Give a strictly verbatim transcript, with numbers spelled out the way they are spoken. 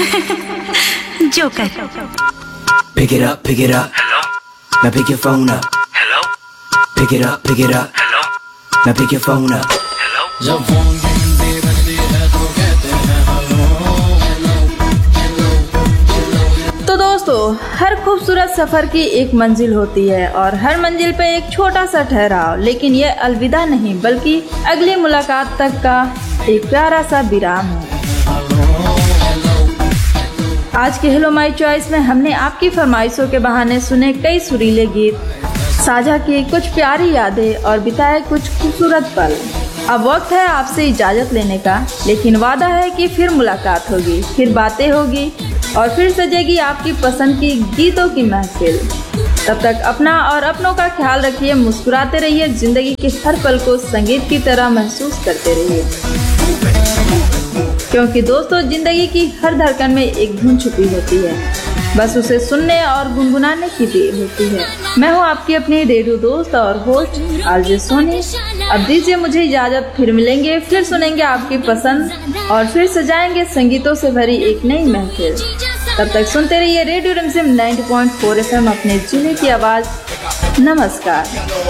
Joker. Pick it up, pick it up. Hello. Now pick your phone up. Hello. Pick it up, pick it up. Hello. Now pick your phone up. Hello. जब phone की घंटी बजती है तो कहते हैं hello. तो दोस्तों, हर खूबसूरत सफर की एक मंजिल होती है और हर मंजिल पे एक छोटा सा ठहराव, लेकिन ये अलविदा नहीं बल्कि अगली मुलाकात तक का एक प्यारा सा विराम है। आज के हेलो माई चॉइस में हमने आपकी फरमाइशों के बहाने सुने कई सुरीले गीत, साझा की कुछ प्यारी यादें और बिताए कुछ खूबसूरत पल। अब वक्त है आपसे इजाजत लेने का, लेकिन वादा है कि फिर मुलाकात होगी, फिर बातें होगी और फिर सजेगी आपकी पसंद की गीतों की महफिल। तब तक अपना और अपनों का ख्याल रखिए, मुस्कुराते रहिए, जिंदगी के हर पल को संगीत की तरह महसूस करते रहिए, क्योंकि दोस्तों जिंदगी की हर धड़कन में एक धुन छुपी होती है, बस उसे सुनने और गुनगुनाने की देर होती है। मैं हूँ आपकी अपनी रेडियो दोस्त और होस्ट आरजे सोनी। अब दीजिए मुझे इजाजत, फिर मिलेंगे, फिर सुनेंगे आपकी पसंद और फिर सजाएंगे संगीतों से भरी एक नई महफिल। तब तक सुनते रहिए रेडियो रिमझिम ninety point four F M, अपने जिले की आवाज। नमस्कार।